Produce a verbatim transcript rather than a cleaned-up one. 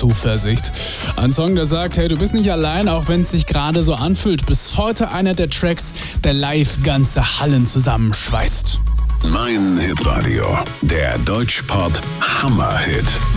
Zuversicht. Ein Song, der sagt, hey, du bist nicht allein, auch wenn es sich gerade so anfühlt. Bis heute einer der Tracks, der live ganze Hallen zusammenschweißt. Mein Hitradio, der Deutschpop Hammerhit.